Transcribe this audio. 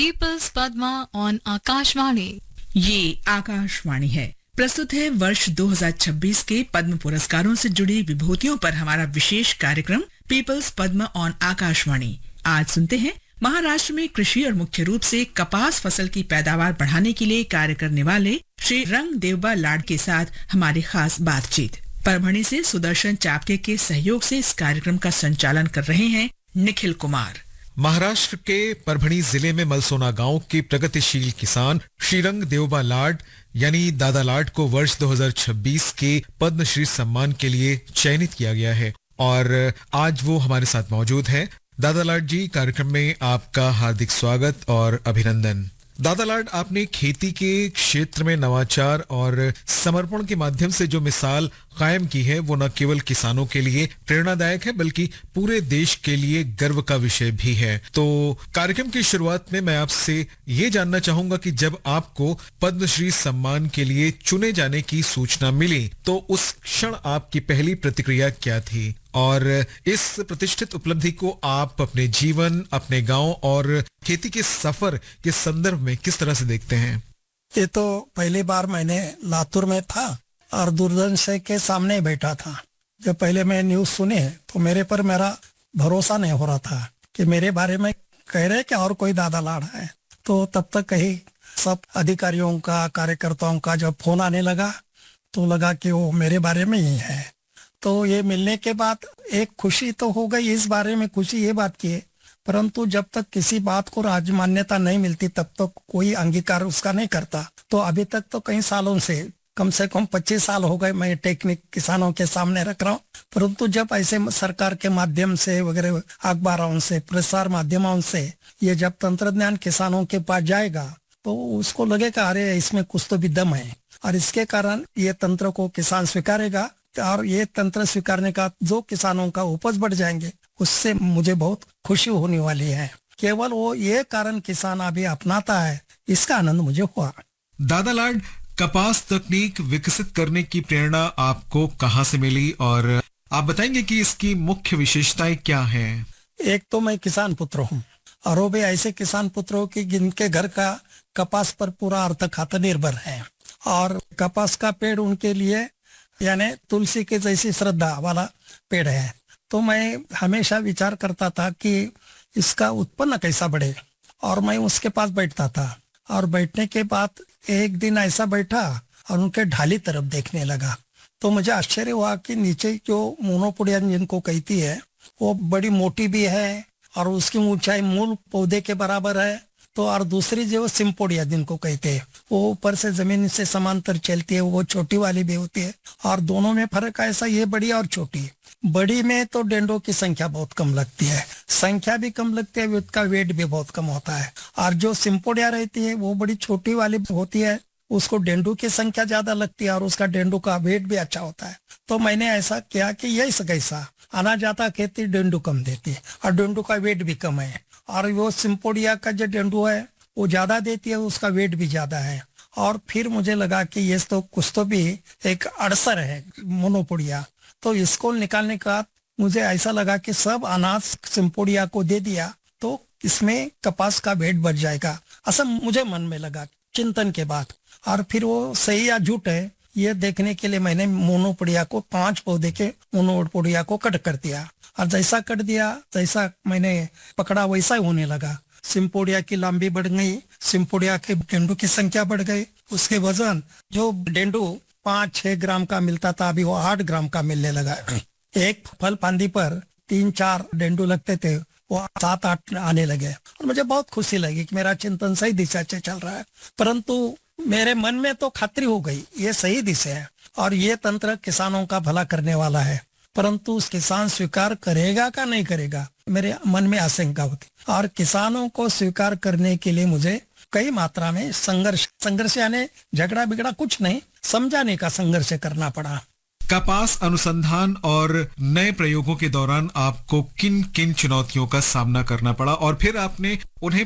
Peoples Padma on Akashvani. ये आकाशवाणी है। प्रस्तुत है वर्ष 2026 के पद्म पुरस्कारों से जुड़ी विभूतियों पर हमारा विशेष कार्यक्रम पीपल्स पद्म ऑन आकाशवाणी। आज सुनते हैं महाराष्ट्र में कृषि और मुख्य रूप से कपास फसल की पैदावार बढ़ाने के लिए कार्य करने वाले श्री रंग देवबा लाड के साथ हमारी खास बातचीत। परभणी से सुदर्शन चापके के सहयोग से इस कार्यक्रम का संचालन कर रहे हैं निखिल कुमार। महाराष्ट्र के परभणी जिले में मलसोना गांव के प्रगतिशील किसान श्रीरंग देवबा लाड यानी दादा लाड को वर्ष 2026 के पद्मश्री सम्मान के लिए चयनित किया गया है और आज वो हमारे साथ मौजूद हैं। दादा लाड जी, कार्यक्रम में आपका हार्दिक स्वागत और अभिनंदन। दादा लाड, आपने खेती के क्षेत्र में नवाचार और समर्पण के माध्यम से जो मिसाल कायम की है वो न केवल किसानों के लिए प्रेरणादायक है बल्कि पूरे देश के लिए गर्व का विषय भी है। तो कार्यक्रम की शुरुआत में मैं आपसे ये जानना चाहूंगा कि जब आपको पद्मश्री सम्मान के लिए चुने जाने की सूचना मिली तो उस क्षण आपकी पहली प्रतिक्रिया क्या थी और इस प्रतिष्ठित उपलब्धि को आप अपने जीवन, अपने गांव और खेती के सफर के संदर्भ में किस तरह से देखते हैं? ये तो पहली बार मैंने लातूर में था और दूरदर्शन के सामने बैठा था। जब पहले मैं न्यूज सुने तो मेरे पर मेरा भरोसा नहीं हो रहा था कि मेरे बारे में कह रहे कि और कोई दादा लाड है। तो तब तक कहीं सब अधिकारियों का, कार्यकर्ताओं का जब फोन आने लगा तो लगा कि वो मेरे बारे में ही है। तो ये मिलने के बाद एक खुशी तो हो गई। इस बारे में खुशी ये बात की है, परंतु जब तक किसी बात को राज्य मान्यता नहीं मिलती तब तक कोई अंगीकार उसका नहीं करता। तो अभी तक तो कई सालों से कम 25 साल हो गए मैं टेक्निक किसानों के सामने रख रहा हूँ, परंतु जब ऐसे सरकार के माध्यम से वगैरह अखबारों से, प्रसार माध्यमों से ये जब तंत्रज्ञान किसानों के पास जाएगा तो उसको लगेगा अरे इसमें कुछ तो भी दम है और इसके कारण ये तंत्र को किसान स्वीकारेगा और ये तंत्र स्वीकारने का जो किसानों का उपज बढ़ जाएंगे उससे मुझे बहुत खुशी होने वाली है। केवल वो ये कारण किसान अभी अपनाता है, इसका आनंद मुझे हुआ। दादा लाड, कपास तकनीक विकसित करने की प्रेरणा आपको कहां से मिली और आप बताएंगे कि इसकी मुख्य विशेषताएं क्या हैं? एक तो मैं किसान पुत्र हूँ और वो भी ऐसे किसान पुत्र हो कि जिनके घर का कपास पर पूरा अर्थ खाता निर्भर है और कपास का पेड़ उनके लिए यानी तुलसी के जैसी श्रद्धा वाला पेड़ है। तो मैं हमेशा विचार करता था कि इसका उत्पन्न कैसा बढ़े और मैं उसके पास बैठता था और बैठने के बाद एक दिन ऐसा बैठा और उनके ढाली तरफ देखने लगा तो मुझे आश्चर्य हुआ कि नीचे जो मोनोपोडिया जिनको कहती है वो बड़ी मोटी भी है और उसकी ऊंचाई मूल पौधे के बराबर है। तो और दूसरी जो सिम्पोडिया जिनको कहते हैं वो ऊपर से जमीन से समांतर चलती है, वो छोटी वाली भी होती है और दोनों में फर्क ऐसा, ये बड़ी और छोटी। बड़ी में तो डेंडों की संख्या बहुत कम लगती है, संख्या भी कम लगती है, उसका वेट भी बहुत कम होता है। और जो सिम्पोडिया रहती है वो बड़ी छोटी वाली होती है, उसको डेंडू की संख्या ज्यादा लगती है और उसका डेंडू का वेट भी अच्छा होता है। तो मैंने ऐसा किया कि यही कैसा आना जाता खेती डेंडू कम देती है और डेंडू का वेट भी कम है और वो सिम्पोडिया का जो डेंडू है वो ज्यादा देती है, उसका वेट भी ज्यादा है। और फिर मुझे लगा कि ये तो कुछ तो भी एक अड़सर है मोनोपोडिया। तो इसको निकालने का मुझे ऐसा लगा कि सब अनाज सिम्पोडिया को दे दिया तो इसमें कपास का वेट बढ़ जाएगा, ऐसा मुझे मन में लगा चिंतन के बाद। और फिर वो सही या झूठ है ये देखने के लिए मैंने मोनोपोडिया को 5 पौधे के मोनोपोडिया को कट कर दिया और जैसा कट दिया जैसा मैंने पकड़ा वैसा ही होने लगा। सिम्पोडिया की लंबी बढ़ गई, सिम्पोडिया के डेंडू की संख्या बढ़ गई, उसके वजन जो डेंडू 5-6 ग्राम का मिलता था अभी वो 8 ग्राम का मिलने लगा। एक फल फांदी पर 3-4 डेंडू लगते थे, वो 7-8 आने लगे और मुझे बहुत खुशी लगी कि मेरा चिंतन सही दिशा से चल रहा है। परंतु मेरे मन में तो खातरी हो गई ये सही दिशा है और ये तंत्र किसानों का भला करने वाला है, परंतु किसान स्वीकार करेगा का नहीं करेगा मेरे मन में आशंका होती। और किसानों को स्वीकार करने के लिए मुझे कई मात्रा में संघर्ष यानी झगड़ा बिगड़ा कुछ नहीं, समझाने का संघर्ष करना पड़ा। कपास अनुसंधान और नए प्रयोगों के दौरान आपको किन किन चुनौतियों का सामना करना पड़ा और फिर आपने उन्हें